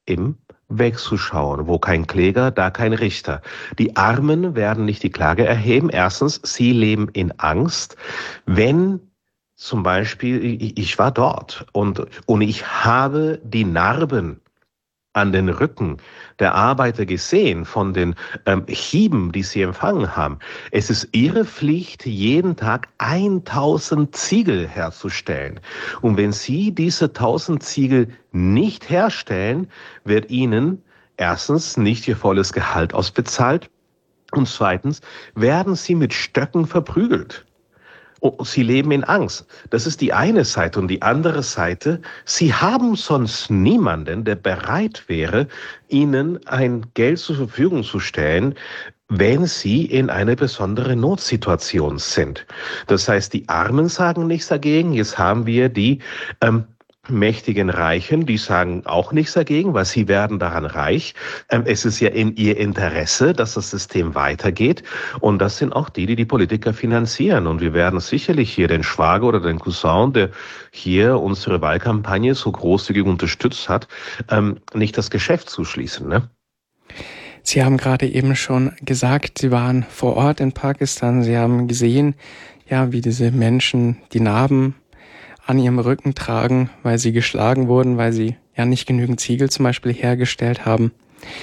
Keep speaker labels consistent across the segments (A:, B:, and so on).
A: im wegzuschauen. Wo kein Kläger, da kein Richter. Die Armen werden nicht die Klage erheben. Erstens, sie leben in Angst. Wenn zum Beispiel, ich war dort und ich habe die Narben an den Rücken der Arbeiter gesehen von den Hieben, die sie empfangen haben. Es ist ihre Pflicht, jeden Tag 1000 Ziegel herzustellen. Und wenn sie diese 1000 Ziegel nicht herstellen, wird ihnen erstens nicht ihr volles Gehalt ausbezahlt und zweitens werden sie mit Stöcken verprügelt. Sie leben in Angst. Das ist die eine Seite. Und die andere Seite, sie haben sonst niemanden, der bereit wäre, ihnen ein Geld zur Verfügung zu stellen, wenn sie in einer besonderen Notsituation sind. Das heißt, die Armen sagen nichts dagegen. Jetzt haben wir die mächtigen Reichen, die sagen auch nichts dagegen, weil sie werden daran reich. Es ist ja in ihr Interesse, dass das System weitergeht. Und das sind auch die die Politiker finanzieren. Und wir werden sicherlich hier den Schwager oder den Cousin, der hier unsere Wahlkampagne so großzügig unterstützt hat, nicht das Geschäft zuschließen, ne?
B: Sie haben gerade eben schon gesagt, Sie waren vor Ort in Pakistan. Sie haben gesehen, ja, wie diese Menschen die Narben an ihrem Rücken tragen, weil sie geschlagen wurden, weil sie ja nicht genügend Ziegel zum Beispiel hergestellt haben.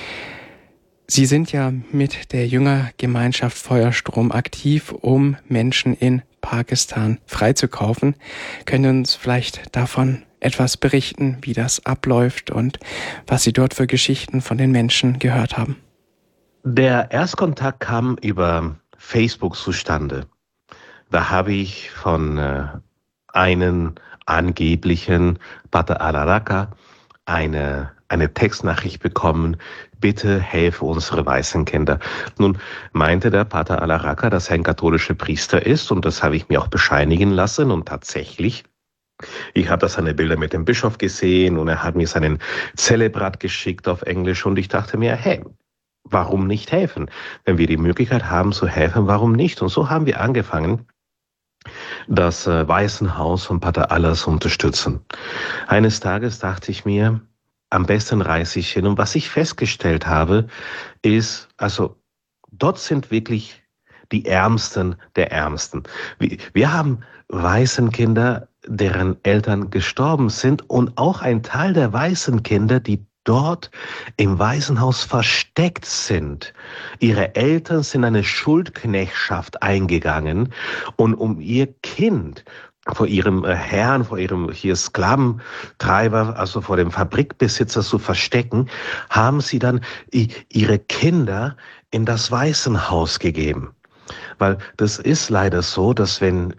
B: Sie sind ja mit der Jüngergemeinschaft Feuerstrom aktiv, um Menschen in Pakistan freizukaufen. Können Sie uns vielleicht davon etwas berichten, wie das abläuft und was Sie dort für Geschichten von den Menschen gehört haben?
A: Der Erstkontakt kam über Facebook zustande. Da habe ich von einen angeblichen Pater Al-Araka eine Textnachricht bekommen, bitte helfe unsere weißen Kinder. Nun meinte der Pater Al-Araka, dass er ein katholischer Priester ist und das habe ich mir auch bescheinigen lassen und tatsächlich, ich habe da seine Bilder mit dem Bischof gesehen und er hat mir seinen Zelebrat geschickt auf Englisch und ich dachte mir, hey, warum nicht helfen? Wenn wir die Möglichkeit haben zu helfen, warum nicht? Und so haben wir angefangen, das Waisenhaus von Pater Allers unterstützen. Eines Tages dachte ich mir, am besten reise ich hin. Und was ich festgestellt habe, ist, also dort sind wirklich die Ärmsten der Ärmsten. Wir haben Waisenkinder, deren Eltern gestorben sind und auch ein Teil der Waisenkinder, die dort im Waisenhaus versteckt sind. Ihre Eltern sind eine Schuldknechtschaft eingegangen und um ihr Kind vor ihrem Herrn, vor ihrem hier Sklaventreiber, also vor dem Fabrikbesitzer zu verstecken, haben sie dann ihre Kinder in das Waisenhaus gegeben. Weil das ist leider so, dass wenn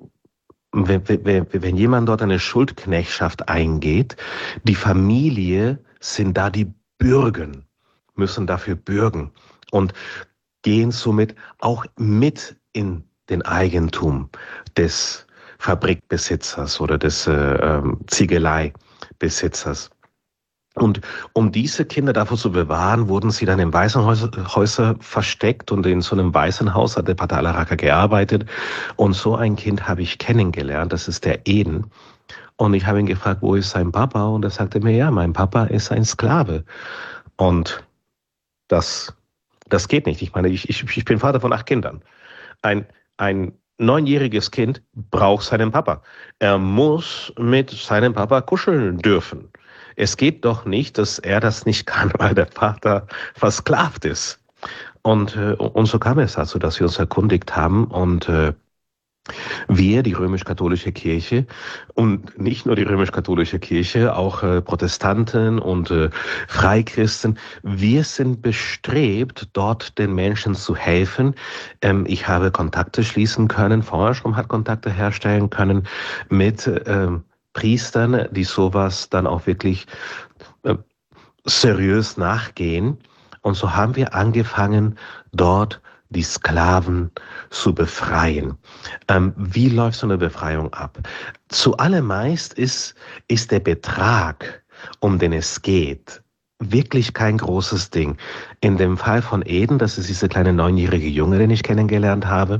A: jemand dort eine Schuldknechtschaft eingeht, die Familie sind da die Bürgen, müssen dafür bürgen und gehen somit auch mit in den Eigentum des Fabrikbesitzers oder des Ziegeleibesitzers. Und um diese Kinder davor zu bewahren, wurden sie dann in Waisenhäuser versteckt und in so einem Waisenhaus hat der Pater Al-Araka gearbeitet. Und so ein Kind habe ich kennengelernt, das ist der Eden. Und ich habe ihn gefragt, wo ist sein Papa? Und er sagte mir, ja, mein Papa ist ein Sklave. Und das geht nicht. Ich meine, ich bin Vater von 8 Kindern. Ein 9-jähriges Kind braucht seinen Papa. Er muss mit seinem Papa kuscheln dürfen. Es geht doch nicht, dass er das nicht kann, weil der Vater versklavt ist. Und so kam es dazu, dass wir uns erkundigt haben und wir, die römisch-katholische Kirche und nicht nur die römisch-katholische Kirche, auch Protestanten und Freikristen, wir sind bestrebt, dort den Menschen zu helfen. Ich habe Kontakte schließen können, Feuerstrom hat Kontakte herstellen können mit Priestern, die sowas dann auch wirklich seriös nachgehen. Und so haben wir angefangen, dort die Sklaven zu befreien. Wie läuft so eine Befreiung ab? Zuallermeist ist der Betrag, um den es geht, wirklich kein großes Ding. In dem Fall von Eden, das ist dieser kleine 9-jährige Junge, den ich kennengelernt habe,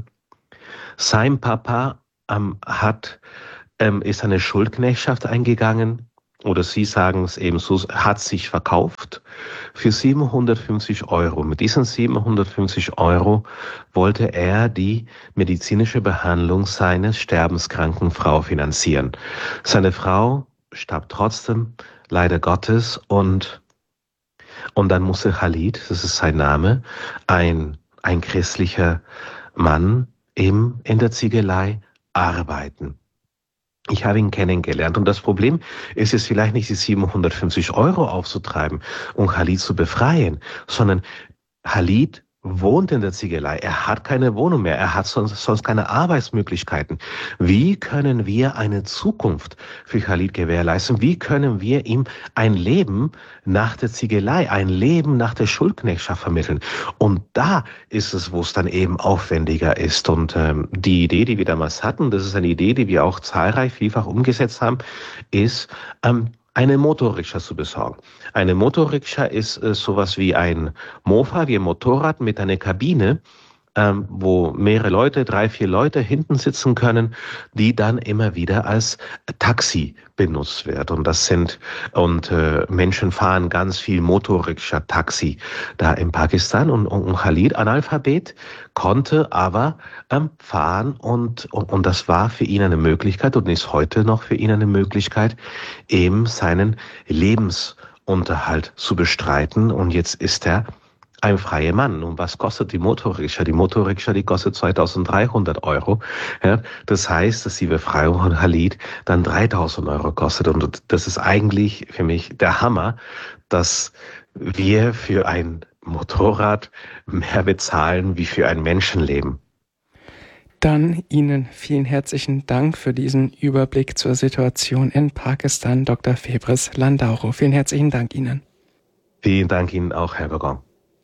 A: sein Papa ist eine Schuldknechtschaft eingegangen oder Sie sagen es eben so, hat sich verkauft für 750 Euro. Mit diesen 750 Euro wollte er die medizinische Behandlung seines sterbenskranken Frau finanzieren. Seine Frau starb trotzdem, leider Gottes, und dann musste Khalid, das ist sein Name, ein christlicher Mann eben in der Ziegelei arbeiten. Ich habe ihn kennengelernt und das Problem ist jetzt vielleicht nicht die 750 Euro aufzutreiben und Khalid zu befreien, sondern Khalid wohnt in der Ziegelei. Er hat keine Wohnung mehr. Er hat sonst keine Arbeitsmöglichkeiten. Wie können wir eine Zukunft für Khalid gewährleisten? Wie können wir ihm ein Leben nach der Ziegelei, ein Leben nach der Schuldknechtschaft vermitteln? Und da ist es, wo es dann eben aufwendiger ist. Und die Idee, die wir damals hatten, das ist eine Idee, die wir auch vielfach umgesetzt haben, ist, eine Motorrikscha zu besorgen. Eine Motorrikscha ist sowas wie ein Mofa, wie ein Motorrad mit einer Kabine, wo mehrere Leute, 3, 4 Leute hinten sitzen können, die dann immer wieder als Taxi benutzt wird. Und Menschen fahren ganz viel Motorrikscha, Taxi da in Pakistan. Und Khalid, Analphabet, konnte aber fahren und das war für ihn eine Möglichkeit und ist heute noch für ihn eine Möglichkeit, eben seinen Lebensunterhalt zu bestreiten. Und jetzt ist er ein freier Mann. Und was kostet die Motorrikscha? Die Motorrikscha, die kostet 2.300 Euro. Ja, das heißt, dass die Befreiung von Khalid dann 3.000 Euro kostet. Und das ist eigentlich für mich der Hammer, dass wir für ein Motorrad mehr bezahlen wie für ein Menschenleben.
B: Dann Ihnen vielen herzlichen Dank für diesen Überblick zur Situation in Pakistan, Dr. Febres Landauro. Vielen herzlichen Dank Ihnen.
A: Vielen Dank Ihnen auch, Herr Begon.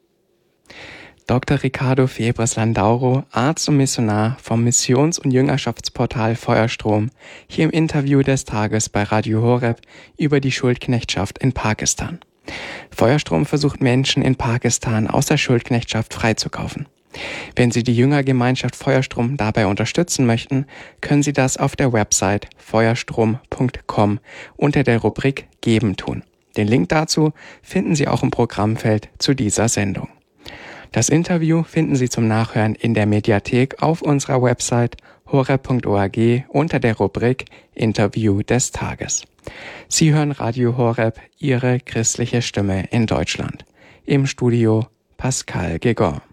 B: Dr. Ricardo Febres Landauro, Arzt und Missionar vom Missions- und Jüngerschaftsportal Feuerstrom, hier im Interview des Tages bei Radio Horeb über die Schuldknechtschaft in Pakistan. Feuerstrom versucht Menschen in Pakistan aus der Schuldknechtschaft freizukaufen. Wenn Sie die Jüngergemeinschaft Feuerstrom dabei unterstützen möchten, können Sie das auf der Website feuerstrom.com unter der Rubrik Geben tun. Den Link dazu finden Sie auch im Programmfeld zu dieser Sendung. Das Interview finden Sie zum Nachhören in der Mediathek auf unserer Website horeb.org unter der Rubrik Interview des Tages. Sie hören Radio Horeb, Ihre christliche Stimme in Deutschland. Im Studio Pascal Gegor.